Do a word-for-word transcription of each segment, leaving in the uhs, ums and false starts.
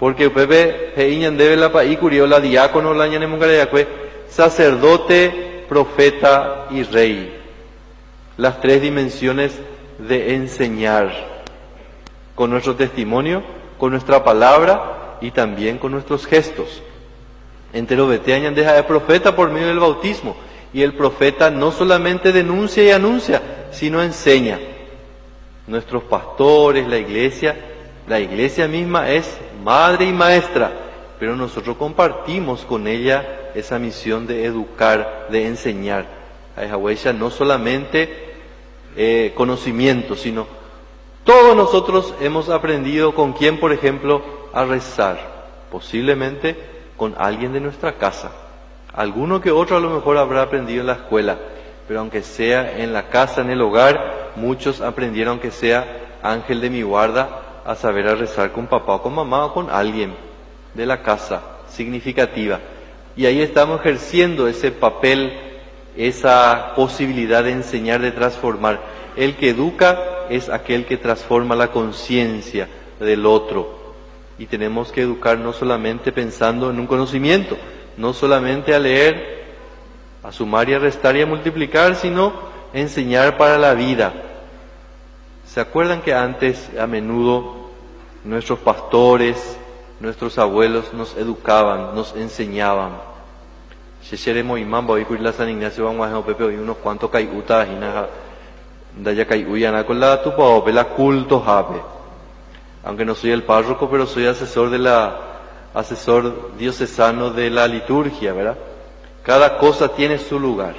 Porque Pepe Heiñan debe la paí curio la diácono la ñane mungarayacue, sacerdote, profeta y rey. Las tres dimensiones de enseñar, con nuestro testimonio, con nuestra palabra y también con nuestros gestos. Entero beteañan deja de profeta por medio del bautismo, y el profeta no solamente denuncia y anuncia, sino enseña. Nuestros pastores, la iglesia, la iglesia misma es madre y maestra, pero nosotros compartimos con ella esa misión de educar, de enseñar. A esa huella no solamente eh, conocimiento, sino todos nosotros hemos aprendido con quién, por ejemplo, a rezar, posiblemente con alguien de nuestra casa. Alguno que otro a lo mejor habrá aprendido en la escuela, pero aunque sea en la casa, en el hogar, muchos aprendieron, aunque sea ángel de mi guarda, a saber a rezar con papá o con mamá o con alguien de la casa significativa. Y ahí estamos ejerciendo ese papel, esa posibilidad de enseñar, de transformar. El que educa es aquel que transforma la conciencia del otro. Y tenemos que educar no solamente pensando en un conocimiento, no solamente a leer, a sumar y a restar y a multiplicar, sino enseñar para la vida. ¿Se acuerdan que antes, a menudo, nuestros pastores, nuestros abuelos nos educaban, nos enseñaban? Shesheremo imam boikur la San Ignacio vamos a pepe hoy unos cuantos caiutas y nada daya caiuyana con la tupa o pela culto jape. Aunque no soy el párroco, pero soy asesor de la asesor diocesano de la liturgia, ¿verdad? Cada cosa tiene su lugar.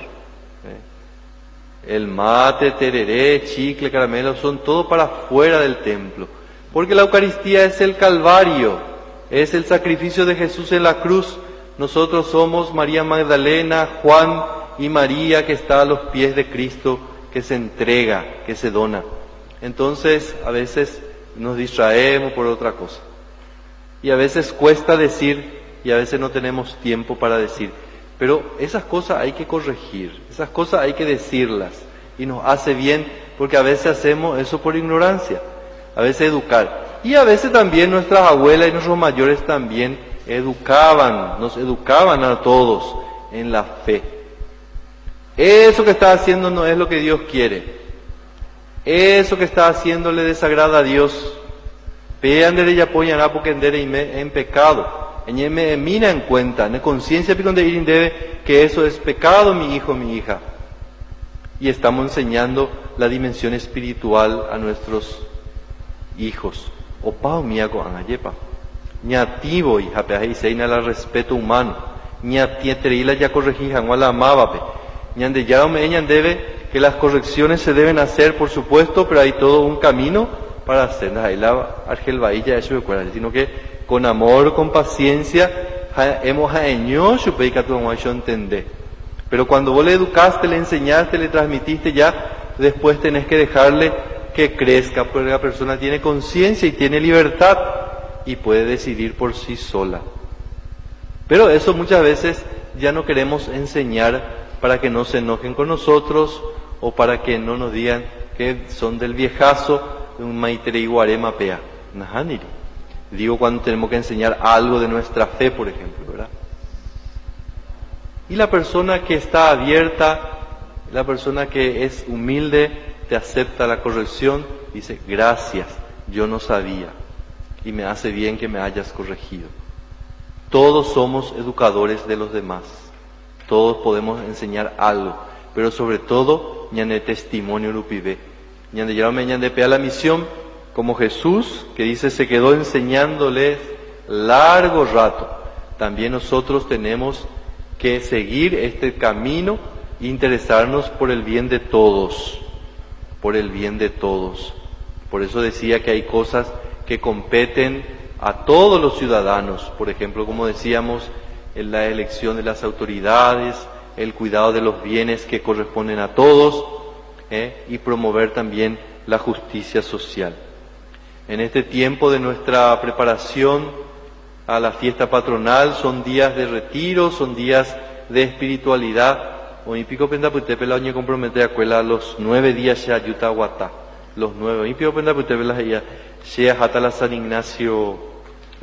El mate, tereré, chicle, caramelo, son todo para fuera del templo. Porque la Eucaristía es el Calvario, es el sacrificio de Jesús en la cruz. Nosotros somos María Magdalena, Juan y María, que está a los pies de Cristo, que se entrega, que se dona. Entonces, a veces nos distraemos por otra cosa. Y a veces cuesta decir, y a veces no tenemos tiempo para decir. Pero esas cosas hay que corregir, esas cosas hay que decirlas. Y nos hace bien, porque a veces hacemos eso por ignorancia, a veces educar. Y a veces también nuestras abuelas y nuestros mayores también educaban, nos educaban a todos en la fe. Eso que está haciendo no es lo que Dios quiere. Eso que está haciendo le desagrada a Dios. Peandere y apoyará porque en pecado. Me mina en cuenta, en conciencia de ir debe que eso es pecado, mi hijo, mi hija. Y estamos enseñando la dimensión espiritual a nuestros hijos. Opa o miago angayepa. Ñativo y japeaje y seina la respeto humano. Ñatieterila ya corregija, no la amabape. Ñande ya me debe que las correcciones se deben hacer, por supuesto, pero hay todo un camino para hacerlas. Ahí la Argel Bahía, eso recuerda, sino que con amor, con paciencia, hemos año su entender. Pero cuando vos le educaste, le enseñaste, le transmitiste, ya después tenés que dejarle que crezca, porque la persona tiene conciencia y tiene libertad y puede decidir por sí sola. Pero eso muchas veces ya no queremos enseñar para que no se enojen con nosotros o para que no nos digan que son del viejazo de un maitere iguarema pea. Nahaniri. Digo cuando tenemos que enseñar algo de nuestra fe, por ejemplo, ¿verdad? Y la persona que está abierta, la persona que es humilde, te acepta la corrección, dice, gracias, yo no sabía, y me hace bien que me hayas corregido. Todos somos educadores de los demás, todos podemos enseñar algo, pero sobre todo, ñane testimonio lupibe, ñande llame ñande pea la misión, como Jesús, que dice, se quedó enseñándoles largo rato. También nosotros tenemos que seguir este camino e interesarnos por el bien de todos, por el bien de todos. Por eso decía que hay cosas que competen a todos los ciudadanos. Por ejemplo, como decíamos, en la elección de las autoridades, el cuidado de los bienes que corresponden a todos, ¿eh? y promover también la justicia social. En este tiempo de nuestra preparación a la fiesta patronal son días de retiro, son días de espiritualidad. Hoy pico pendaputepe la oña compromete a cuela los nueve días ya yuta guata, los nueve. Hoy pico pendaputepe la ya sea hasta la San Ignacio